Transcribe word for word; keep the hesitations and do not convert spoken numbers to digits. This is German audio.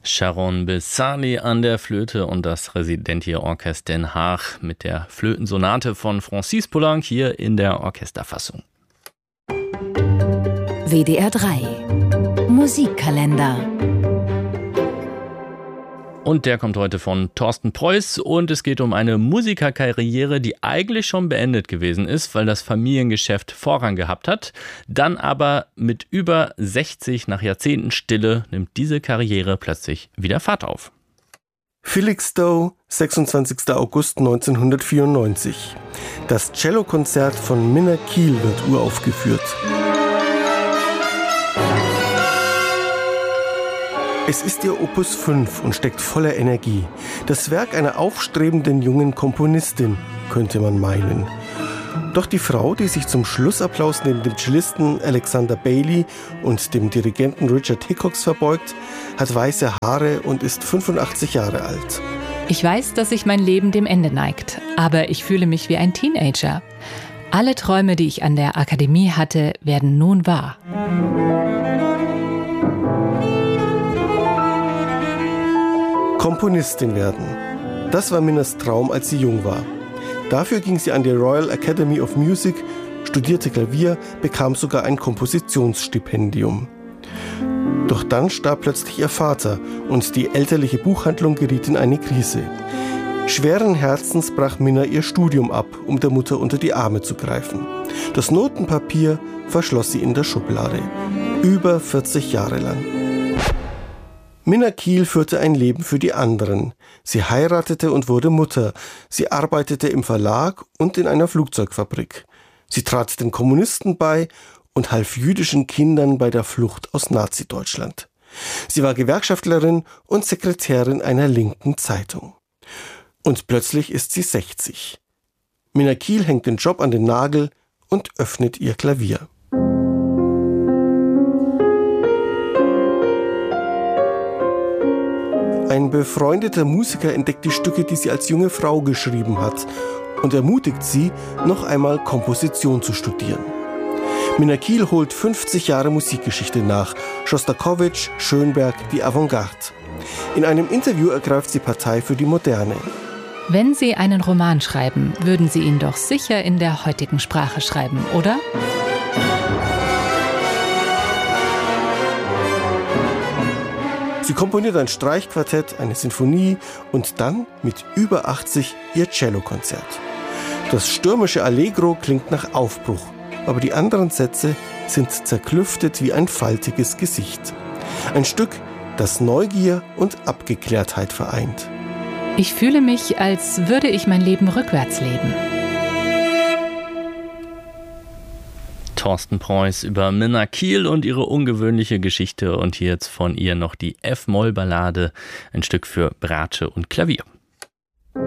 Sharon Bessali an der Flöte und das Residentierorchester Den Haag mit der Flötensonate von Francis Poulenc hier in der Orchesterfassung. W D R drei Musikkalender. Und der kommt heute von Thorsten Preuß und es geht um eine Musikerkarriere, die eigentlich schon beendet gewesen ist, weil das Familiengeschäft Vorrang gehabt hat. Dann aber mit über sechzig nach Jahrzehnten Stille nimmt diese Karriere plötzlich wieder Fahrt auf. Felixstowe, sechsundzwanzigster August neunzehnhundertvierundneunzig. Das Cellokonzert von Minna Kiel wird uraufgeführt. Es ist ihr Opus fünf und steckt voller Energie. Das Werk einer aufstrebenden jungen Komponistin, könnte man meinen. Doch die Frau, die sich zum Schlussapplaus neben dem Cellisten Alexander Bailey und dem Dirigenten Richard Hickox verbeugt, hat weiße Haare und ist fünfundachtzig Jahre alt. Ich weiß, dass sich mein Leben dem Ende neigt, aber ich fühle mich wie ein Teenager. Alle Träume, die ich an der Akademie hatte, werden nun wahr. Komponistin werden. Das war Minnas Traum, als sie jung war. Dafür ging sie an die Royal Academy of Music, studierte Klavier, bekam sogar ein Kompositionsstipendium. Doch dann starb plötzlich ihr Vater und die elterliche Buchhandlung geriet in eine Krise. Schweren Herzens brach Minna ihr Studium ab, um der Mutter unter die Arme zu greifen. Das Notenpapier verschloss sie in der Schublade. Über vierzig Jahre lang. Minna Kiel führte ein Leben für die anderen. Sie heiratete und wurde Mutter. Sie arbeitete im Verlag und in einer Flugzeugfabrik. Sie trat den Kommunisten bei und half jüdischen Kindern bei der Flucht aus Nazi-Deutschland. Sie war Gewerkschaftlerin und Sekretärin einer linken Zeitung. Und plötzlich ist sie sechzig. Minna Kiel hängt den Job an den Nagel und öffnet ihr Klavier. Ein befreundeter Musiker entdeckt die Stücke, die sie als junge Frau geschrieben hat und ermutigt sie, noch einmal Komposition zu studieren. Minna Kiel holt fünfzig Jahre Musikgeschichte nach, Schostakowitsch, Schönberg, die Avantgarde. In einem Interview ergreift sie Partei für die Moderne. Wenn Sie einen Roman schreiben, würden Sie ihn doch sicher in der heutigen Sprache schreiben, oder? Sie komponiert ein Streichquartett, eine Sinfonie und dann mit über achtzig ihr Cellokonzert. Das stürmische Allegro klingt nach Aufbruch, aber die anderen Sätze sind zerklüftet wie ein faltiges Gesicht. Ein Stück, das Neugier und Abgeklärtheit vereint. Ich fühle mich, als würde ich mein Leben rückwärts leben. Thorsten Preuß über Minna Kiel und ihre ungewöhnliche Geschichte und hier jetzt von ihr noch die F-Moll-Ballade, ein Stück für Bratsche und Klavier.